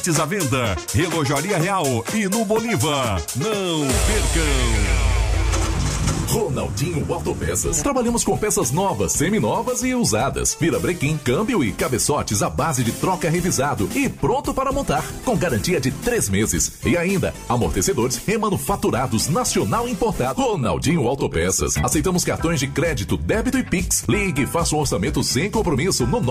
caminhonetes à venda, Relojaria Real e no Bolívar. Não percam! Ronaldinho Autopeças. Trabalhamos com peças novas, seminovas e usadas. Virabrequim, câmbio e cabeçotes à base de troca revisado e pronto para montar, com garantia de 3 meses. E ainda, amortecedores remanufaturados nacional importado. Ronaldinho Autopeças. Aceitamos cartões de crédito, débito e Pix. Ligue e faça um orçamento sem compromisso no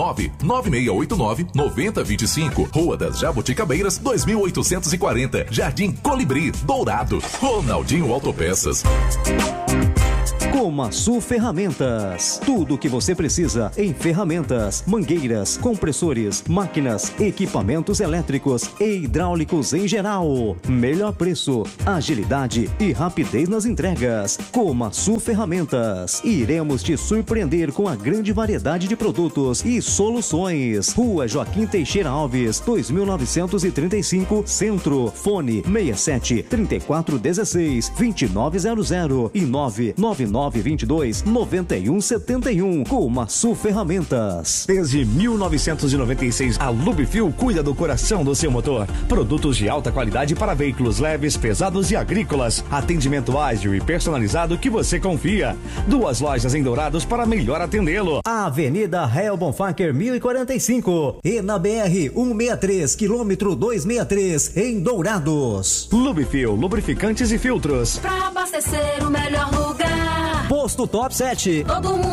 99689-9025. Rua das Jabuticabeiras, 2840. Jardim Colibri, Dourado. Ronaldinho Autopeças. Comaçu Ferramentas. Tudo o que você precisa em ferramentas, mangueiras, compressores, máquinas, equipamentos elétricos e hidráulicos em geral. Melhor preço, agilidade e rapidez nas entregas. Comaçu Ferramentas. Iremos te surpreender com a grande variedade de produtos e soluções. Rua Joaquim Teixeira Alves, 2935, Centro. Fone 67 3416 2900 e 99922-9171. Comaçu Ferramentas. Desde 1996, a Lubifil cuida do coração do seu motor. Produtos de alta qualidade para veículos leves, pesados e agrícolas. Atendimento ágil e personalizado que você confia. 2 lojas em Dourados para melhor atendê-lo. Avenida Rael Bonfacker 1045 e na BR 163, quilômetro 263 em Dourados. Lubifil, lubrificantes e filtros. Pra abastecer o melhor lugar. Posto Top 7. Todo mundo